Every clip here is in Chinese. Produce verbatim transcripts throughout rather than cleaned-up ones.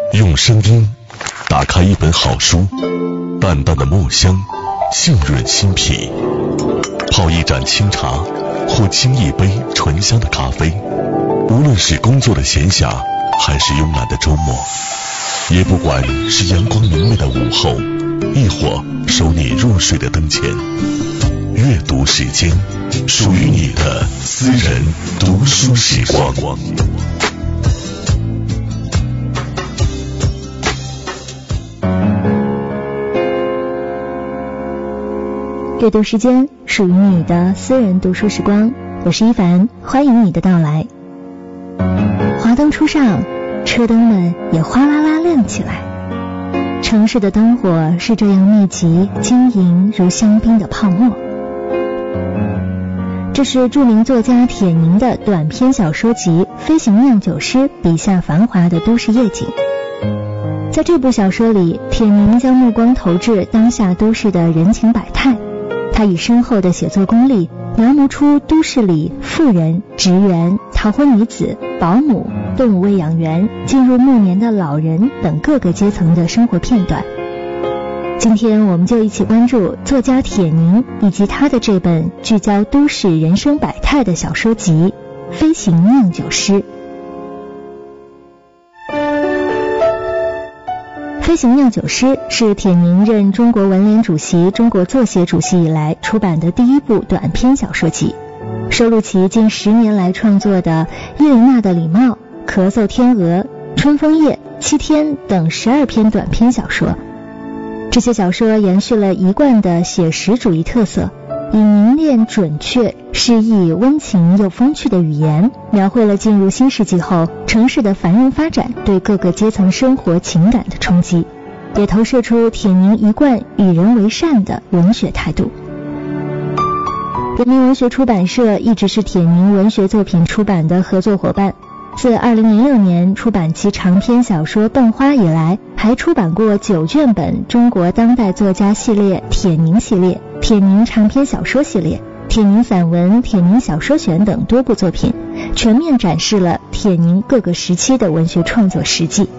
用声音打开一本好书，淡淡的墨香浸润心脾，泡一盏清茶或沏一杯醇香的咖啡，无论是工作的闲暇还是慵懒的周末，也不管是阳光明媚的午后，亦或守你入睡的灯前，阅读时间，属于你的私人读书时光。 阅读时间，属于你的私人读书时光。我是一凡，欢迎你的到来。华灯初上，车灯们也哗啦啦亮起来。城市的灯火是这样密集晶莹如香槟的泡沫。这是著名作家铁凝的短篇小说集《飞行酿酒师》笔下繁华的都市夜景。在这部小说里，铁凝将目光投至当下都市的人情百态，他以深厚的写作功力描摹出都市里富人、职员、逃婚女子、保姆、动物喂养员、进入暮年的老人等各个阶层的生活片段。今天我们就一起关注作家铁凝以及他的这本聚焦都市人生百态的小说集《飞行酿酒师》。飞行酿酒师是铁凝任中国文联主席、中国作协主席以来出版的第一部短篇小说集，收录其近十年来创作的《伊琳娜的礼帽》、《咳嗽天鹅》、《春风夜》、《七天》等十二篇短篇小说。这些小说延续了一贯的写实主义特色，以凝练、准确、诗意、温情又风趣的语言，描绘了进入新世纪后城市的繁荣发展对各个阶层生活情感的冲击，也投射出铁凝一贯与人为善的文学态度。人民文学出版社一直是铁凝文学作品出版的合作伙伴，自二零零六年出版其长篇小说《迸花》以来，还出版过九卷本中国当代作家系列、铁凝系列、铁凝长篇小说系列、铁凝散文、铁凝小说选等多部作品，全面展示了铁凝各个时期的文学创作实际。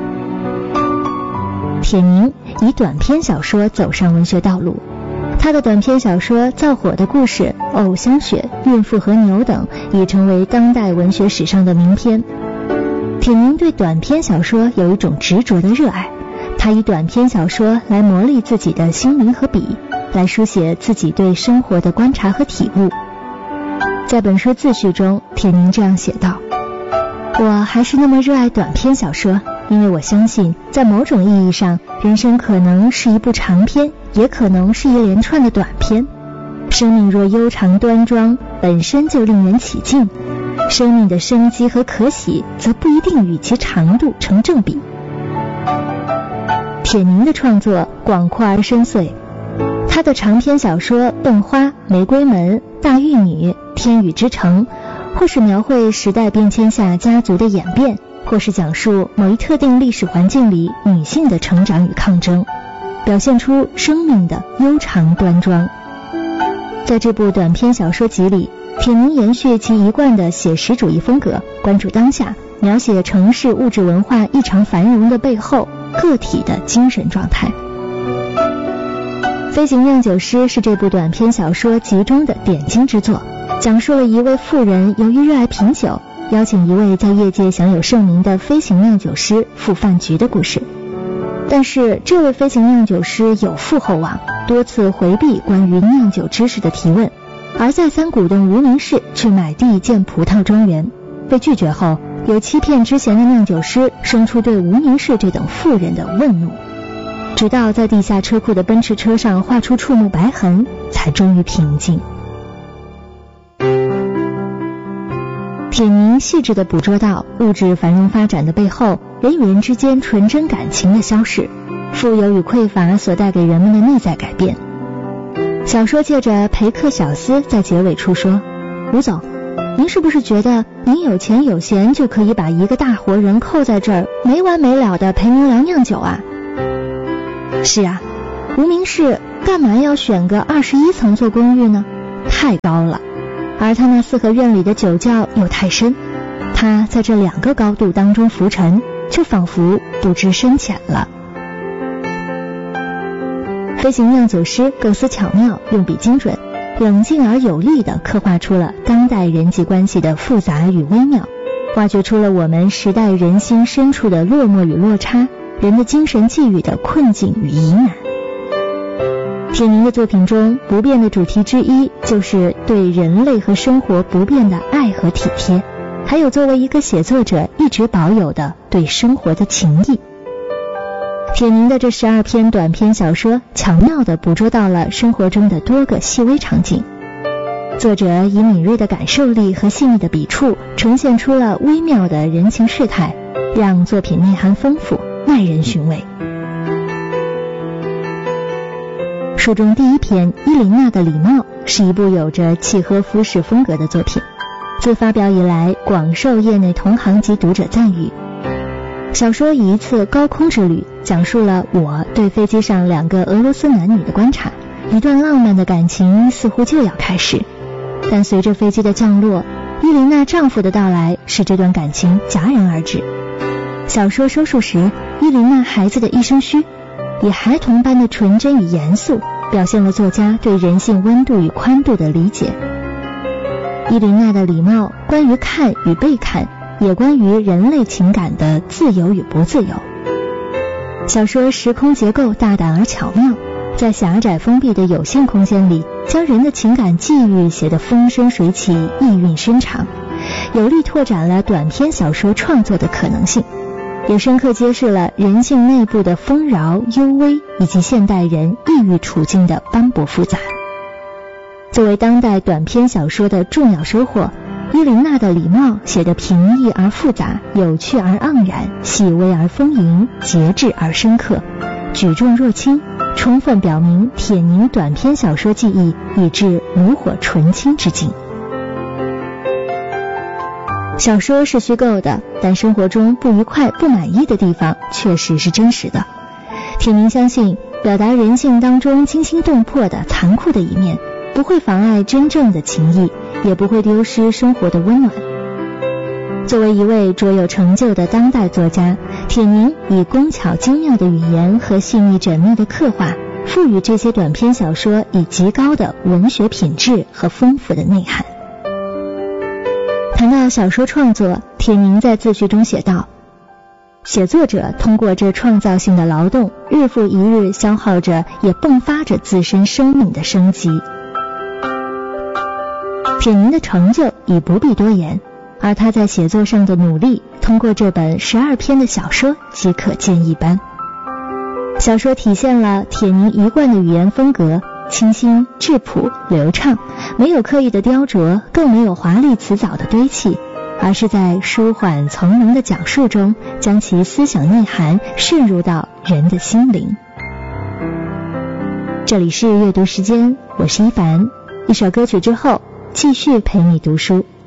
铁凝以短篇小说走上文学道路，他的短篇小说《造火的故事》、《藕香雪》、《孕妇和牛》等已成为当代文学史上的名篇。铁凝对短篇小说有一种执着的热爱，他以短篇小说来磨砺自己的心灵和笔，来书写自己对生活的观察和体悟。在本书自序中，铁凝这样写道：我还是那么热爱短篇小说，因为我相信在某种意义上，人生可能是一部长篇，也可能是一连串的短篇。生命若悠长端庄，本身就令人起劲，生命的生机和可喜则不一定与其长度成正比。铁凝的创作广阔而深邃，他的长篇小说《迸花》、《玫瑰门》、《大玉女》、《天宇之城》，或是描绘时代变迁下家族的演变，或是讲述某一特定历史环境里女性的成长与抗争，表现出生命的悠长端庄。在这部短篇小说集里，铁凝延续其一贯的写实主义风格，关注当下，描写城市物质文化异常繁荣的背后个体的精神状态。飞行酿酒师是这部短篇小说集中的点睛之作，讲述了一位富人由于热爱品酒，邀请一位在业界享有盛名的飞行酿酒师赴饭局的故事。但是这位飞行酿酒师有负厚望，多次回避关于酿酒知识的提问，而再三鼓动无名氏去买地建葡萄庄园。被拒绝后，有欺骗之嫌的酿酒师生出对无名氏这等富人的愤怒，直到在地下车库的奔驰车上画出触目白痕，才终于平静。铁凝细致地捕捉到物质繁荣发展的背后，人与人之间纯真感情的消逝，富有与匮乏所带给人们的内在改变。小说借着陪客小厮在结尾处说：吴总，您是不是觉得您有钱有闲就可以把一个大活人扣在这儿，没完没了的陪您聊酿酒啊？是啊，无名氏干嘛要选个二十一层做公寓呢？太高了，而他那四合院里的酒窖又太深，他在这两个高度当中浮沉， 就仿佛不知深浅了。飞行酿酒师构思巧妙，用笔精准，冷静而有力地刻画出了当代人际关系的复杂与微妙，挖掘出了我们时代人心深处的落寞与落差，人的精神际遇的困境与疑难。铁凝的作品中，不变的主题之一就是对人类和生活不变的爱和体贴，还有作为一个写作者一直保有的对生活的情谊。铁凝的这十二篇短篇小说巧妙地捕捉到了生活中的多个细微场景，作者以敏锐的感受力和细腻的笔触呈现出了微妙的人情世态，让作品内涵丰富，耐人寻味。书中第一篇《伊琳娜的礼貌》是一部有着契诃夫式风格的作品，自发表以来广受业内同行及读者赞誉。小说以一次高空之旅讲述了我对飞机上两个俄罗斯男女的观察，一段浪漫的感情似乎就要开始，但随着飞机的降落，伊琳娜丈夫的到来使这段感情戛然而止。小说收束时，伊琳娜孩子的一声嘘，以孩童般的纯真与严肃表现了作家对人性温度与宽度的理解。伊琳娜的礼貌关于看与被看，也关于人类情感的自由与不自由。小说时空结构大胆而巧妙，在狭窄封闭的有限空间里，将人的情感际遇写得风生水起，意蕴深长，有力拓展了短篇小说创作的可能性，也深刻揭示了人性内部的丰饶幽微，以及现代人抑郁处境的斑驳复杂。作为当代短篇小说的重要收获，伊琳娜的礼貌写得平易而复杂，有趣而盎然，细微而丰盈，节制而深刻，举重若轻，充分表明铁凝短篇小说技艺已至炉火纯青之境。小说是虚构的，但生活中不愉快不满意的地方确实是真实的。铁凝相信表达人性当中惊心动魄的残酷的一面，不会妨碍真正的情谊，也不会丢失生活的温暖。作为一位卓有成就的当代作家，铁凝以工巧精妙的语言和细腻缜密的刻画，赋予这些短篇小说以极高的文学品质和丰富的内涵。谈到小说创作，铁凝在自序中写道，写作者通过这创造性的劳动，日复一日消耗着也迸发着自身生命的生机。铁凝的成就已不必多言，而他在写作上的努力，通过这本十二篇的小说即可见一斑。小说体现了铁凝一贯的语言风格，清新质朴流畅，没有刻意的雕琢，更没有华丽辞藻的堆砌，而是在舒缓从容的讲述中，将其思想内涵渗入到人的心灵。这里是阅读时间，我是一凡，一首歌曲之后继续陪你读书。